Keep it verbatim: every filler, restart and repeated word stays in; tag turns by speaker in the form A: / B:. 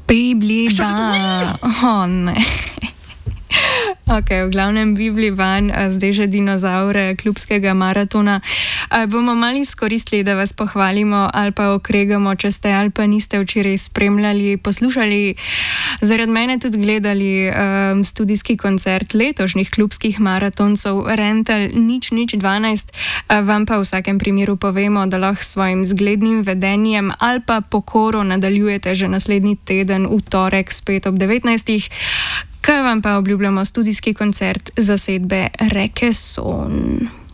A: Bibli van. Oh, ne. Ok, v glavnem Bibli van, zdaj že dinozaure klubskega maratona. Bomo malo izkoristili, da vas pohvalimo ali pa okregamo, če ste ali pa niste včeraj spremljali, poslušali, zaradi mene tudi gledali um, studijski koncert letošnjih klubskih maratoncov Rental nič nič dvanajst. Vam pa v vsakem primeru povemo, da lahko s svojim zglednim vedenjem ali pa pokoro nadaljujete že naslednji teden v torek spet ob devetnajstih. Kaj vam pa obljubljamo studijski koncert zasedbe Reke Son.